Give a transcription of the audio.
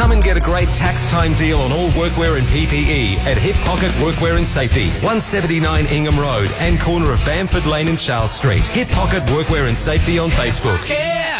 Come and get a great tax time deal on all workwear and PPE at Hip Pocket Workwear and Safety, 179 Ingham Road and corner of Bamford Lane and Charles Street. Hip Pocket Workwear and Safety on Facebook. Yeah!